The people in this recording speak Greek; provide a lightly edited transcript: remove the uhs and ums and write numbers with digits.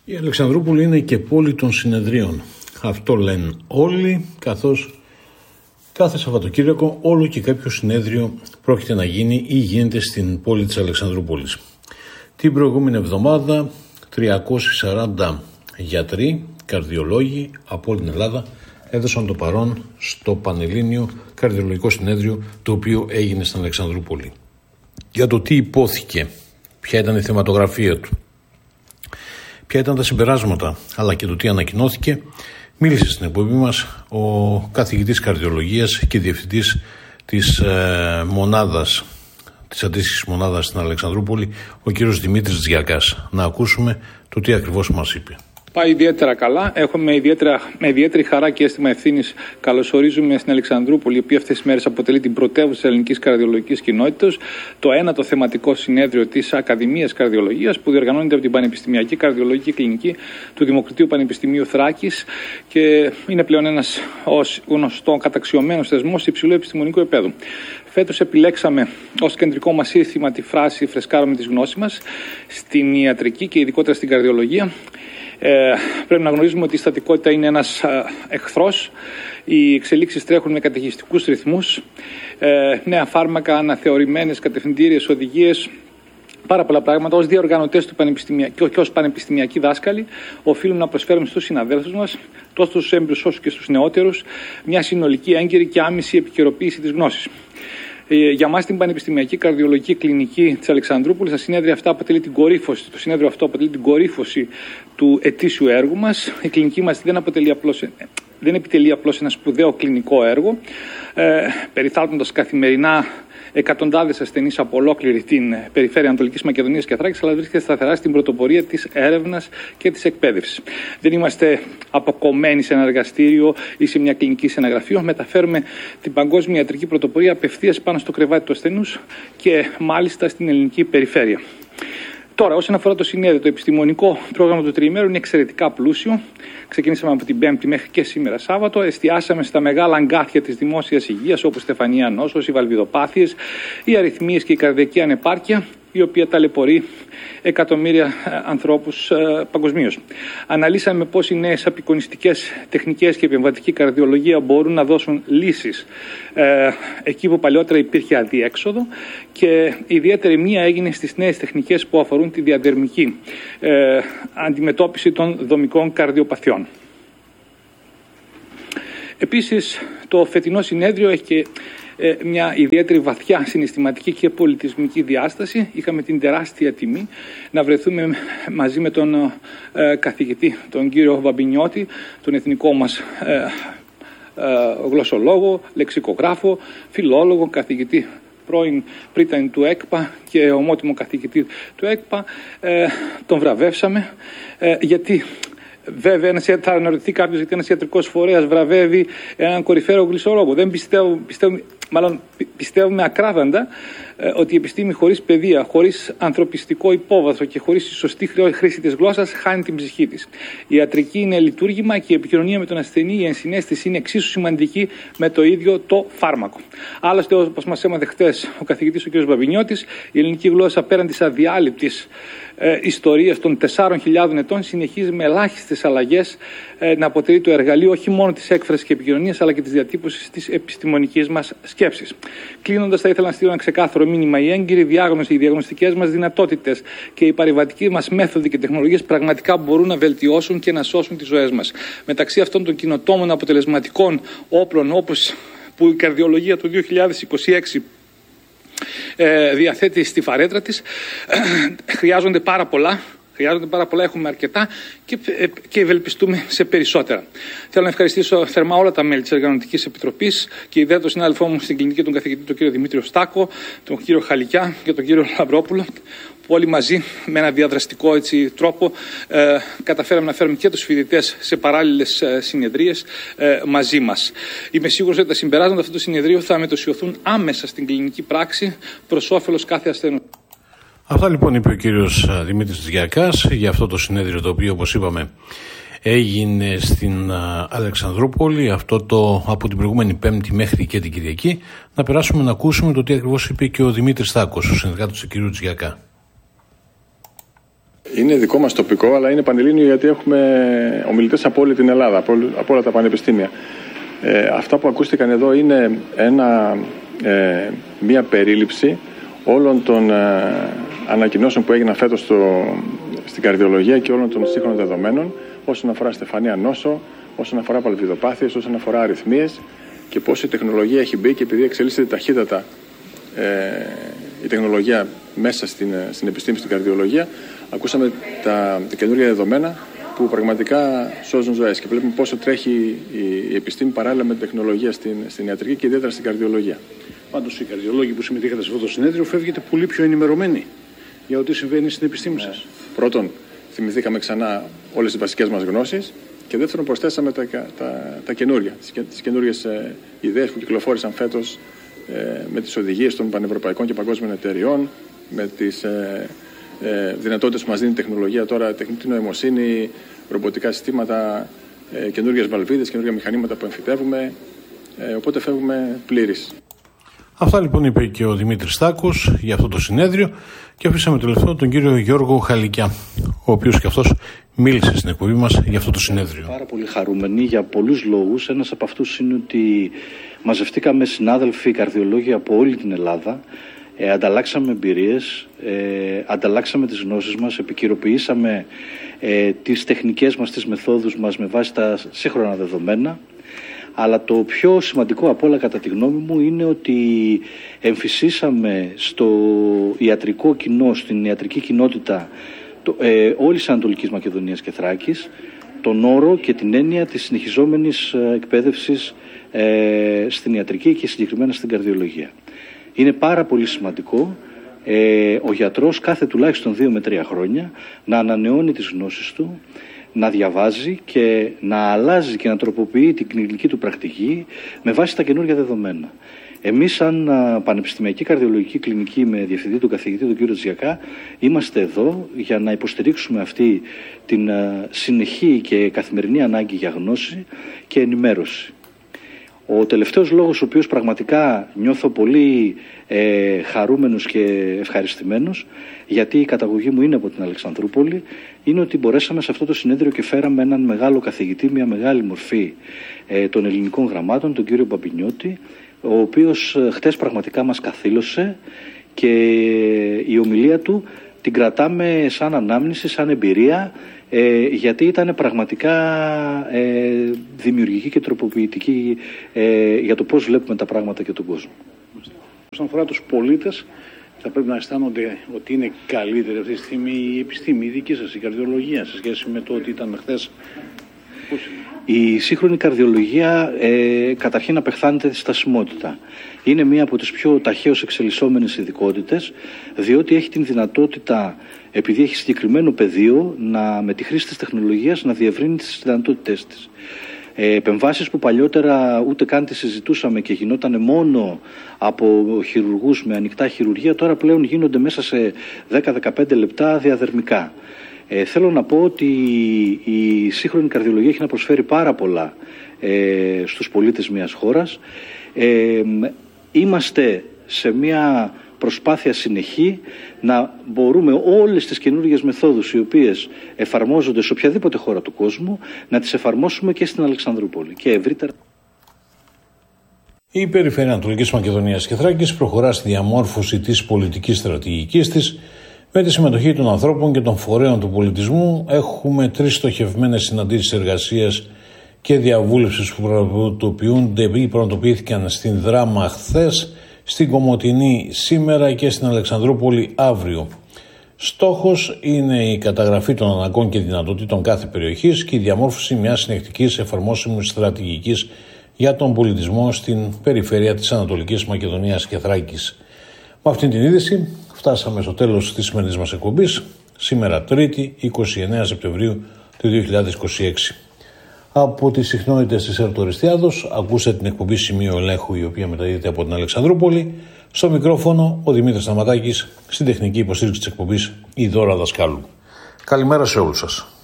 Η Αλεξανδρούπολη είναι και πόλη των συνεδρίων. Αυτό λένε όλοι, καθώς κάθε Σαββατοκύριακο όλο και κάποιο συνέδριο πρόκειται να γίνει ή γίνεται στην πόλη της Αλεξανδρούπολης. Την προηγούμενη εβδομάδα 340 γιατροί, καρδιολόγοι από όλη την Ελλάδα έδωσαν το παρόν στο Πανελλήνιο Καρδιολογικό Συνέδριο, το οποίο έγινε στην Αλεξανδρούπολη. Για το τι υπόθηκε, ποια ήταν η θεματογραφία του, ποια ήταν τα συμπεράσματα, αλλά και το τι ανακοινώθηκε, μίλησε στην εκπομπή μας ο καθηγητής καρδιολογίας και διευθυντής της αντίστοιχης μονάδας στην Αλεξανδρούπολη, ο κύριος Δημήτρης Τζιακάς. Να ακούσουμε το τι ακριβώς μας είπε. Πάει ιδιαίτερα καλά. Έχουμε με ιδιαίτερη χαρά και αίσθημα ευθύνης καλωσορίζουμε στην Αλεξανδρούπολη, η οποία αυτές τις μέρες αποτελεί την πρωτεύουσα της ελληνικής καρδιολογικής κοινότητας, το ένατο θεματικό συνέδριο της Ακαδημίας Καρδιολογίας, που διοργανώνεται από την Πανεπιστημιακή Καρδιολογική Κλινική του Δημοκρατίου Πανεπιστημίου Θράκης και είναι πλέον ένας ως γνωστό καταξιωμένος θεσμός υψηλού επιστημονικού επίπεδου. Φέτος επιλέξαμε ως κεντρικό μας σύνθημα τη φράση «Φρεσκάρουμε τις γνώσεις μας» στην ιατρική και ειδικότερα στην καρδιολογία. Πρέπει να γνωρίζουμε ότι η στατικότητα είναι ένας εχθρός. Οι εξελίξεις τρέχουν με καταιγιστικούς ρυθμούς. Νέα φάρμακα, αναθεωρημένες κατευθυντήριες οδηγίες, πάρα πολλά πράγματα. Ως διοργανωτές του πανεπιστημιακού και ως πανεπιστημιακοί δάσκαλοι, οφείλουμε να προσφέρουμε στους συναδέλφους μας, τόσο στους έμπειρους όσο και στους νεότερους, μια συνολική, έγκαιρη και άμεση επικαιροποίηση της γνώσης. Για μας την Πανεπιστημιακή Καρδιολογική Κλινική της Αλεξανδρούπολης, το συνέδριο αυτό αποτελεί την κορύφωση του ετήσιου έργου μας. Η κλινική μας δεν επιτελεί απλώς ένα σπουδαίο κλινικό έργο, περιθάλπτοντας καθημερινά εκατοντάδες ασθενείς από ολόκληρη την περιφέρεια Ανατολικής Μακεδονίας και Θράκης, αλλά βρίσκεται σταθερά στην πρωτοπορία της έρευνας και της εκπαίδευσης. Δεν είμαστε αποκομμένοι σε ένα εργαστήριο ή σε μια κλινική σε ένα γραφείο. Μεταφέρουμε την παγκόσμια ιατρική πρωτοπορία απευθείας πάνω στο κρεβάτι του ασθενούς και μάλιστα στην ελληνική περιφέρεια. Τώρα, όσον αφορά το συνέδριο, το επιστημονικό πρόγραμμα του τριημέρου είναι εξαιρετικά πλούσιο. Ξεκινήσαμε από την Πέμπτη μέχρι και σήμερα Σάββατο. Εστιάσαμε στα μεγάλα αγκάθια της δημόσιας υγείας, όπως η στεφανία νόσος, οι βαλβιδοπάθειες, οι αρρυθμίες και η καρδιακή ανεπάρκεια, η οποία ταλαιπωρεί εκατομμύρια ανθρώπους παγκοσμίως. Αναλύσαμε πώς οι νέες απεικονιστικές τεχνικές και επεμβατική καρδιολογία μπορούν να δώσουν λύσεις εκεί που παλιότερα υπήρχε αδιέξοδο, και ιδιαίτερη μία έγινε στις νέες τεχνικές που αφορούν τη διαδερμική αντιμετώπιση των δομικών καρδιοπαθειών. Επίσης, το φετινό συνέδριο έχει και μια ιδιαίτερη βαθιά συναισθηματική και πολιτισμική διάσταση. Είχαμε την τεράστια τιμή να βρεθούμε μαζί με τον καθηγητή, τον κύριο Βαμπινιώτη, τον εθνικό μας γλωσσολόγο, λεξικογράφο, φιλόλογο, καθηγητή πρώην πρίτανη του ΕΚΠΑ και ομότιμο καθηγητή του ΕΚΠΑ. Τον βραβεύσαμε γιατί... Βέβαια, θα αναρωτηθεί κάποιος γιατί ένας ιατρικός φορέας βραβεύει έναν κορυφαίο γλωσσολόγο. Δεν πιστεύουμε ακράδαντα ότι η επιστήμη χωρίς παιδεία, χωρίς ανθρωπιστικό υπόβαθρο και χωρίς τη σωστή χρήση της γλώσσας χάνει την ψυχή της. Η ιατρική είναι λειτουργήμα και η επικοινωνία με τον ασθενή, η ενσυναίσθηση είναι εξίσου σημαντική με το ίδιο το φάρμακο. Άλλωστε, όπως μας έμαθε χτες ο καθηγητής ο κ. Βαμπινιώτης, η ελληνική γλώσσα πέραν της αδιάλειπτης ιστορίας των 4.000 ετών συνεχίζει με ελάχιστες αλλαγές να αποτελεί το εργαλείο όχι μόνο της έκφρασης και επικοινωνίας, αλλά και της διατύπωσης της επιστημονικής μας σκέψης. Κλείνοντας, θα ήθελα να στείλω ένα ξεκάθαρο μήνυμα. Η έγκυρη διάγνωση, οι διαγνωστικές μας δυνατότητες και οι παρεμβατικοί μας μέθοδοι και τεχνολογίες πραγματικά μπορούν να βελτιώσουν και να σώσουν τις ζωές μας. Μεταξύ αυτών των κοινοτόμων αποτελεσματικών όπλων, όπως που η καρδιολογία του 2026 διαθέτει στη φαρέτρα της, χρειάζονται πάρα πολλά, έχουμε αρκετά και ευελπιστούμε σε περισσότερα. Θέλω να ευχαριστήσω θερμά όλα τα μέλη της Οργανωτικής Επιτροπής και ιδιαίτερα τον συνάδελφό μου στην κλινική, τον καθηγητή τον κύριο Δημήτριο Στάκο, τον κύριο Χαλικιά και τον κύριο Λαμπρόπουλο, που όλοι μαζί με ένα διαδραστικό τρόπο καταφέραμε να φέρουμε και τους φοιτητές σε παράλληλες συνεδρίες μαζί μας. Είμαι σίγουρος ότι τα συμπεράσματα αυτού του συνεδρίου θα μετωσιωθούν άμεσα στην κλινική πράξη προς όφελος κάθε ασθενού. Αυτά λοιπόν είπε ο κύριος Δημήτρης Τζιακάς για αυτό το συνέδριο, το οποίο, όπως είπαμε, έγινε στην Αλεξανδρούπολη, αυτό από την προηγούμενη Πέμπτη μέχρι και την Κυριακή. Να περάσουμε να ακούσουμε το τι ακριβώς είπε και ο Δημήτρης Στάκος, ο συνεργάτης του κυρίου Τζιακά. Είναι δικό μας τοπικό, αλλά είναι πανελλήνιο γιατί έχουμε ομιλητές από όλη την Ελλάδα, από όλα τα πανεπιστήμια. Αυτά που ακούστηκαν εδώ είναι μια περίληψη όλων των ανακοινώσεων που έγιναν φέτος στην καρδιολογία και όλων των σύγχρονων δεδομένων όσον αφορά στεφανία νόσο, όσον αφορά παλβιδοπάθειες, όσον αφορά αριθμίες και πώς η τεχνολογία έχει μπει και επειδή εξελίσσεται ταχύτατα η τεχνολογία μέσα στην επιστήμη, στην καρδιολογία, ακούσαμε τα καινούργια δεδομένα που πραγματικά σώζουν ζωές και βλέπουμε πόσο τρέχει η επιστήμη παράλληλα με την τεχνολογία στην ιατρική και ιδιαίτερα στην καρδιολογία. Πάντως οι καρδιολόγοι που συμμετείχατε σε αυτό το συνέδριο φεύγετε πολύ πιο ενημερωμένοι για ό,τι συμβαίνει στην επιστήμη σας. Πρώτον, θυμηθήκαμε ξανά όλες τις βασικές μας γνώσεις και δεύτερον, προσθέσαμε τα καινούργια, τις καινούργιες ιδέες που κυκλοφόρησαν φέτος με τις οδηγίες των πανευρωπαϊκών και παγκόσμιων εταιριών, με τις δυνατότητες που μας δίνει η τεχνολογία τώρα, τεχνητή νοημοσύνη, ρομποτικά συστήματα, καινούργιες βαλβίδες, καινούργια μηχανήματα που εμφυτεύουμε, οπότε φεύγουμε πλήρης. Αυτά λοιπόν είπε και ο Δημήτρης Στάκος για αυτό το συνέδριο και αφήσαμε τελευταίο τον κύριο Γιώργο Χαλικιά, ο οποίος και αυτός μίλησε στην εκπομπή μας για αυτό το συνέδριο. Πάρα πολύ χαρούμενοι για πολλούς λόγους. Ένας από αυτούς είναι ότι μαζευτήκαμε συνάδελφοι καρδιολόγοι από όλη την Ελλάδα, ανταλλάξαμε εμπειρίες, ανταλλάξαμε τις γνώσεις μας, επικαιροποιήσαμε τις τεχνικές μας, τις μεθόδους μας με βάση τα σύγχρονα δεδομένα. Αλλά το πιο σημαντικό από όλα κατά τη γνώμη μου είναι ότι εμφυσίσαμε στο ιατρικό κοινό, στην ιατρική κοινότητα όλης της Ανατολικής Μακεδονίας και Θράκης τον όρο και την έννοια της συνεχιζόμενης εκπαίδευσης στην ιατρική και συγκεκριμένα στην καρδιολογία. Είναι πάρα πολύ σημαντικό ο γιατρός κάθε τουλάχιστον 2 με 3 χρόνια να ανανεώνει τις γνώσεις του, να διαβάζει και να αλλάζει και να τροποποιεί την κλινική του πρακτική με βάση τα καινούργια δεδομένα. Εμείς σαν Πανεπιστημιακή Καρδιολογική Κλινική με διευθυντή τον καθηγητή τον κύριο Τζιακά είμαστε εδώ για να υποστηρίξουμε αυτή την συνεχή και καθημερινή ανάγκη για γνώση και ενημέρωση. Ο τελευταίος λόγος ο οποίος πραγματικά νιώθω πολύ χαρούμενος και ευχαριστημένος, γιατί η καταγωγή μου είναι από την Αλεξανδρούπολη, είναι ότι μπορέσαμε σε αυτό το συνέδριο και φέραμε έναν μεγάλο καθηγητή, μια μεγάλη μορφή των ελληνικών γραμμάτων, τον κύριο Μπαμπινιώτη, ο οποίος χτες πραγματικά μας καθήλωσε και η ομιλία του την κρατάμε σαν ανάμνηση, σαν εμπειρία, γιατί ήταν πραγματικά δημιουργική και τροποποιητική για το πώς βλέπουμε τα πράγματα και τον κόσμο. Όσον αφορά τους πολίτες, θα πρέπει να αισθάνονται ότι είναι καλύτερη αυτή τη στιγμή η επιστήμη, η δική σας, η καρδιολογία, σε σχέση με το ότι ήταν χθες. Πώς είναι? Η σύγχρονη καρδιολογία καταρχήν απεχθάνεται τη στασιμότητα. Είναι μία από τις πιο ταχαίως εξελισσόμενες ειδικότητες, διότι έχει την δυνατότητα, επειδή έχει συγκεκριμένο πεδίο, με τη χρήση της τεχνολογίας να διευρύνει τις δυνατότητές της. Επεμβάσεις που παλιότερα ούτε καν τις συζητούσαμε και γινόταν μόνο από χειρουργούς με ανοιχτά χειρουργία, τώρα πλέον γίνονται μέσα σε 10-15 λεπτά διαδερμικά. Θέλω να πω ότι η σύγχρονη καρδιολογία έχει να προσφέρει πάρα πολλά στους πολίτες μιας χώρας. Είμαστε σε μια προσπάθεια συνεχή να μπορούμε όλες τις καινούργιες μεθόδους οι οποίες εφαρμόζονται σε οποιαδήποτε χώρα του κόσμου να τις εφαρμόσουμε και στην Αλεξανδρούπολη και ευρύτερα. Η Περιφέρεια Ανατολικής Μακεδονίας και Θράκης προχωρά στη διαμόρφωση της πολιτικής στρατηγικής της με τη συμμετοχή των ανθρώπων και των φορέων του πολιτισμού. Έχουμε 3 στοχευμένες συναντήσεις εργασίας και διαβούλευσης που πραγματοποιούνται ή πραγματοποιήθηκαν στην Δράμα χθες, στην Κομοτηνή σήμερα και στην Αλεξανδρούπολη αύριο. Στόχος είναι η καταγραφή των αναγκών και δυνατοτήτων κάθε περιοχής και η διαμόρφωση μιας συνεχτικής εφαρμόσιμης στρατηγικής για τον πολιτισμό στην περιφέρεια της Ανατολικής Μακεδονίας και Θράκης. Με αυτήν την είδηση φτάσαμε στο τέλος της σημερινής μας εκπομπής, σήμερα Τρίτη, 29 Σεπτεμβρίου του 2026. Από τις συχνότητες της Ερτοριστιάδος ακούσατε την εκπομπή Σημείο Ελέγχου, η οποία μεταδίδεται από την Αλεξανδρούπολη. Στο μικρόφωνο ο Δημήτρης Σταματάκης, στην τεχνική υποστήριξη της εκπομπής η Δώρα Δασκάλου. Καλημέρα σε όλους σας.